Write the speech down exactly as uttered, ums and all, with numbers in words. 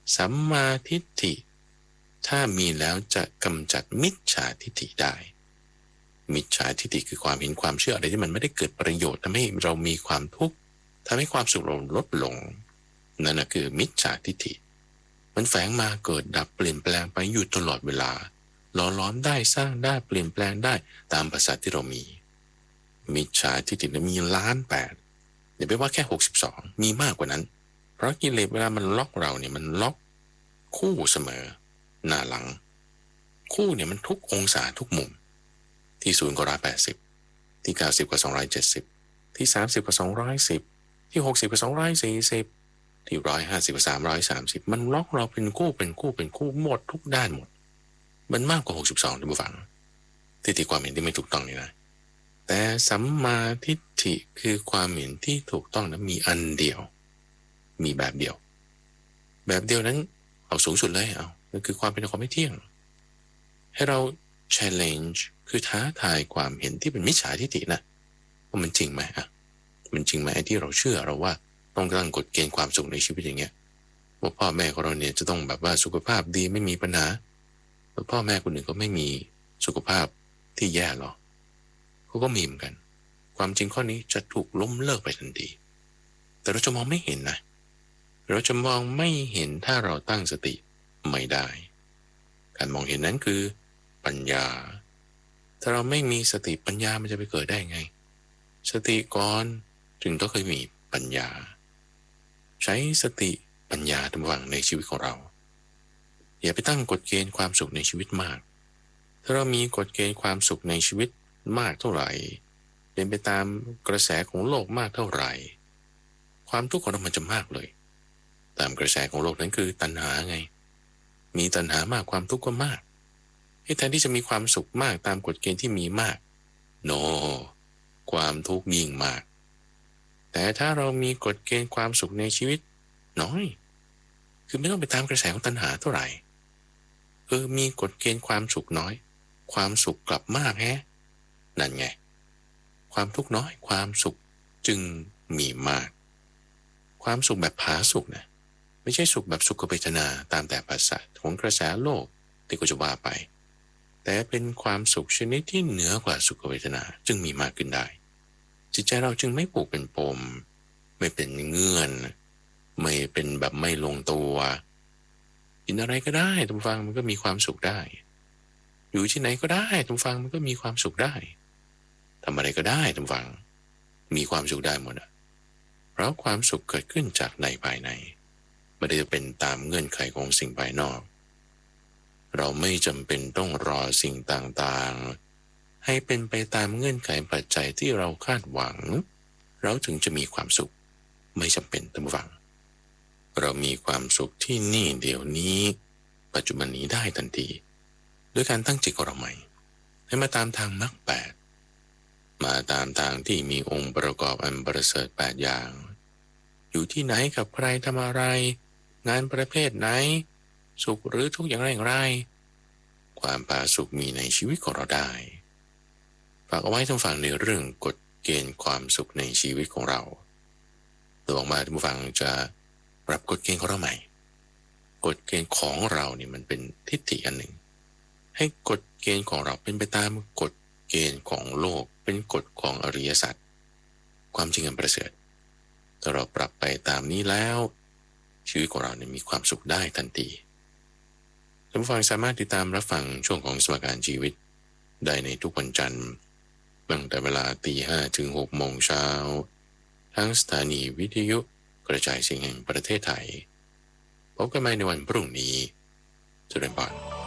สัมมาทิฏฐิถ้ามีแล้วจะกำจัดมิจฉาทิฏฐิได้มิจฉาทิฏฐิคือความเห็นความเชื่ออะไรที่มันไม่ได้เกิดประโยชน์ทำให้เรามีความทุกข์ทำให้ความสุขเราลดลงนั่นนะคือมิจฉาทิฏฐิมันแฝงมาเกิดดับเปลี่ยนแปลงไปอยู่ตลอดเวลาหล่อล้อมได้สร้างได้เปลี่ยนแปลงได้ตามภาษาที่เรามีมิจฉาทิฏฐิมีล้านแปดอย่าไปว่าแค่หกสิบสองมีมากกว่านั้นเพราะกิเลสเวลามันล็อกเราเนี่ยมันล็อกคู่เสมอหน้าหลังคู่เนี่ยมันทุกองศาทุกมุมที่ศูนย์ก็ร้อยแปดสิบที่เก้าสิบก็สองร้อยเจ็ดสิบที่สามสิบก็สองร้อยสิบที่หกสิบก็สองร้อยสี่สิบที่ร้อยห้าสิบก็สามร้อยสามสิบมันล็อกเราเป็นคู่เป็นคู่เป็นคู่หมดทุกด้านหมดมันมากกว่าหกสิบสองท่านผู้ฟังที่ที่ความเห็นที่ไม่ถูกต้องนี่นะแต่สัมมาทิฏฐิคือความเห็นที่ถูกต้องนั้นมีอันเดียวมีแบบเดียวแบบเดียวนั้นเอาสูงสุดเลยเอานั่นคือความเป็นความไม่เที่ยงให้เรา challenge คือท้าทายความเห็นที่เป็นมิจฉาทิฏฐินะว่ามันจริงไหมอ่ะมันจริงไหมไอ้ที่เราเชื่อเราว่าต้องตั้งกฎเกณฑ์ความสุขในชีวิตอย่างเงี้ยว่าพ่อแม่ของเราเนี่ยจะต้องแบบว่าสุขภาพดีไม่มีปัญหาแล้วพ่อแม่คนอื่นก็ไม่มีสุขภาพที่แย่หรอกเขาก็มีเหมือนกันความจริงข้อนี้จะถูกล้มเลิกไปทันทีแต่เราจะมองไม่เห็นนะเราจะมองไม่เห็นถ้าเราตั้งสติไม่ได้การมองเห็นนั้นคือปัญญาถ้าเราไม่มีสติปัญญามันจะไปเกิดได้ไงสติก่อนจึงต้องเคยมีปัญญาใช้สติปัญญาทำวังในชีวิตของเราอย่าไปตั้งกฎเกณฑ์ความสุขในชีวิตมากถ้าเรามีกฎเกณฑ์ความสุขในชีวิตมากเท่าไหร่เป็นไปตามกระแสของโลกมากเท่าไหร่ความทุกข์ของเรามันจะมากเลยตามกระแสของโลกนั้นคือตัณหาไงมีตัณหามากความทุกข์ก็มากแทนที่จะมีความสุขมากตามกฎเกณฑ์ที่มีมากโน no, ความทุกข์ยิ่งมากแต่ถ้าเรามีกฎเกณฑ์ความสุขในชีวิตน้อยคือไม่ต้องไปตามกระแสของตัณหาเท่าไหร่เออมีกฎเกณฑ์ความสุขน้อยความสุขกลับมากแฮะนั่นไงความทุกข์น้อยความสุขจึงมีมากความสุขแบบผาสุกนะไม่ใช่สุขแบบสุขเวทนาตามแต่ภาษาของกระแสโลกที่ก็จะว่าไปแต่เป็นความสุขชนิดที่เหนือกว่าสุขเวทนาจึงมีมากขึ้นได้จิตใจเราจึงไม่ผูกเป็นปมไม่เป็นเงื่อนไม่เป็นแบบไม่ลงตัวกินอะไรก็ได้ทุกฟังมันก็มีความสุขได้อยู่ที่ไหนก็ได้ทุกฟังมันก็มีความสุขได้ทำอะไรก็ได้ทุกฟังมีความสุขได้หมดอ่ะเพราะความสุขเกิดขึ้นจากในภายในไม่ได้เป็นตามเงื่อนไขของสิ่งภายนอกเราไม่จำเป็นต้องรอสิ่งต่างๆให้เป็นไปตามเงื่อนไขปัจจัยที่เราคาดหวังเราถึงจะมีความสุขไม่จำเป็นท่านผู้ฟังเรามีความสุขที่นี่เดี๋ยวนี้ปัจจุบันนี้ได้ทันทีด้วยการตั้งจิตของเราใหม่ให้มาตามทางมรรคแปดมาตามทางที่มีองค์ประกอบอันประเสริฐแปดอย่างอยู่ที่ไหนกับใครทำอะไรงานประเภทไหนสุขหรือทุกข์อย่างไรอย่างไรความผาสุกมีในชีวิตของเราได้ฝากเอาไว้ท่านฟังในเรื่องกฎเกณฑ์ความสุขในชีวิตของเราตัวออกมาท่านฟังจะปรับกฎเกณฑ์ของเราใหม่กฎเกณฑ์ของเราเนี่ยมันเป็นทิฏฐิอันหนึ่งให้กฎเกณฑ์ของเราเป็นไปตามกฎเกณฑ์ของโลกเป็นกฎของอริยสัจความจริงอันประเสริฐถ้าเราปรับไปตามนี้แล้วชีวิตของเราเนี่ยมีความสุขได้ทันทีท่านผู้ฟังสามารถติดตามรับฟังช่วงของสมการชีวิตได้ในทุกวันจันทร์ตั้งแต่เวลาตีห้าถึงหกโมงเช้าทั้งสถานีวิทยุกระจายเสียงแห่งประเทศไทยพบกันใหม่ในวันพรุ่งนี้เจริญพร